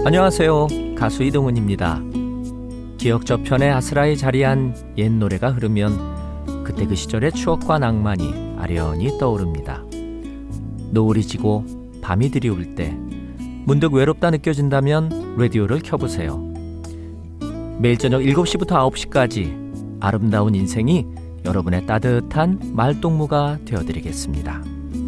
안녕하세요. 가수 이동훈입니다. 기억 저편에 아스라이 자리한 옛 노래가 흐르면 그때 그 시절의 추억과 낭만이 아련히 떠오릅니다. 노을이 지고 밤이 드리울 때 문득 외롭다 느껴진다면 라디오를 켜보세요. 매일 저녁 7시부터 9시까지 아름다운 인생이 여러분의 따뜻한 말동무가 되어드리겠습니다.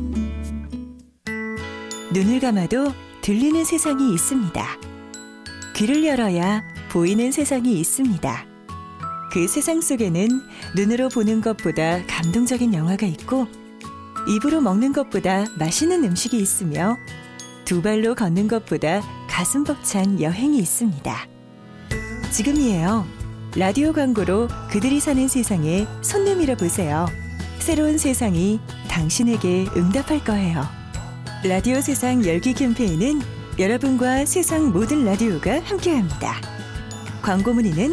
눈을 감아도 들리는 세상이 있습니다. 귀를 열어야 보이는 세상이 있습니다. 그 세상 속에는 눈으로 보는 것보다 감동적인 영화가 있고 입으로 먹는 것보다 맛있는 음식이 있으며 두 발로 걷는 것보다 가슴 벅찬 여행이 있습니다. 지금이에요. 라디오 광고로 그들이 사는 세상에 손 내밀어 보세요. 새로운 세상이 당신에게 응답할 거예요. 라디오 세상 열기 캠페인은 여러분과 세상 모든 라디오가 함께합니다. 광고 문의는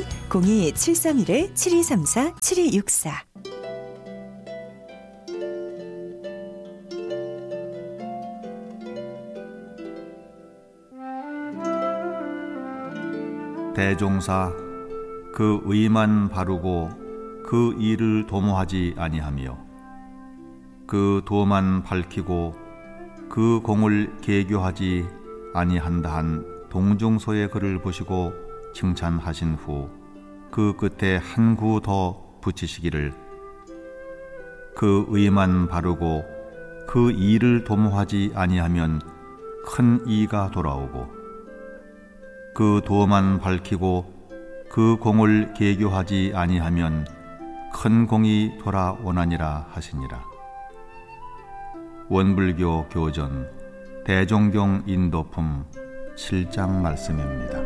02-731-7234-7264 대종사 그 의만 바르고 그 일을 도모하지 아니하며 그 도만 밝히고 그 공을 계교하지 아니한다 한 동중서의 글을 보시고 칭찬하신 후 그 끝에 한 구 더 붙이시기를 그 의만 바르고 그 일을 도모하지 아니하면 큰 이가 돌아오고 그 도만 밝히고 그 공을 계교하지 아니하면 큰 공이 돌아오나니라 하시니라. 원불교 교전 대종경 인도품 7장 말씀입니다.